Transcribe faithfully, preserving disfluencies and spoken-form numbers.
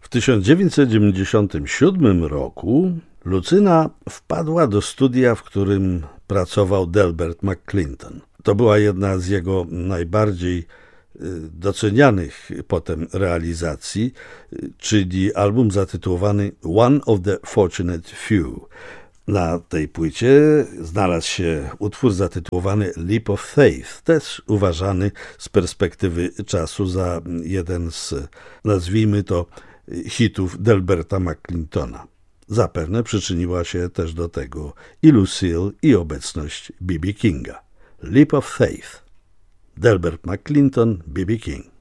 W tysiąc dziewięćset dziewięćdziesiątym siódmym roku Lucyna wpadła do studia, w którym pracował Delbert McClinton. To była jedna z jego najbardziej docenianych potem realizacji, czyli album zatytułowany One of the Fortunate Few. Na tej płycie znalazł się utwór zatytułowany Leap of Faith, też uważany z perspektywy czasu za jeden z, nazwijmy to, hitów Delberta McClintona. Zapewne przyczyniła się też do tego i Lucille, i obecność B B Kinga. Leap of Faith. Delbert McClinton, B B King.